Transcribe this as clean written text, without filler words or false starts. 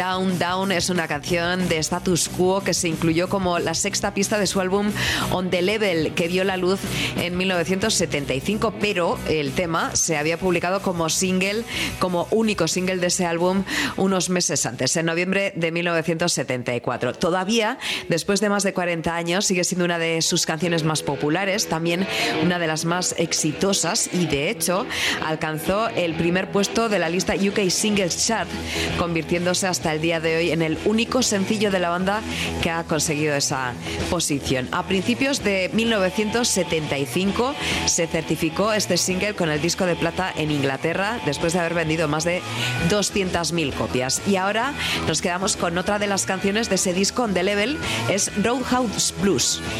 Down Down es una canción de Status Quo que se incluyó como la sexta pista de su álbum On the Level, que vio la luz en 1975, pero el tema se había publicado como single, como único single de ese álbum unos meses antes, en noviembre de 1974. Todavía, después de más de 40 años, sigue siendo una de sus canciones más populares, también una de las más exitosas, y de hecho alcanzó el primer puesto de la lista UK Singles Chart, convirtiéndose hasta el día de hoy en el único sencillo de la banda que ha conseguido esa posición. A principios de 1975 se certificó este single con el disco de plata en Inglaterra, después de haber vendido más de 200.000 copias. Y ahora nos quedamos con otra de las canciones de ese disco, On the Level, es Roadhouse Blues.